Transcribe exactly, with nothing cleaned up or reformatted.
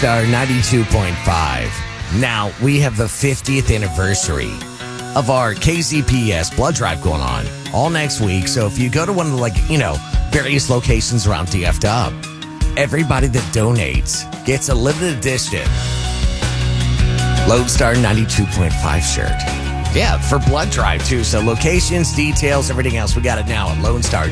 Star ninety-two point five. Now, we have the fiftieth anniversary of our K Z P S blood drive going on all next week. So if you go to one of the, like, you know, various locations around D F W, everybody that donates gets a limited edition Lone Star ninety-two point five shirt. Yeah, for blood drive, too. So locations, details, everything else, we got it now at Lone Star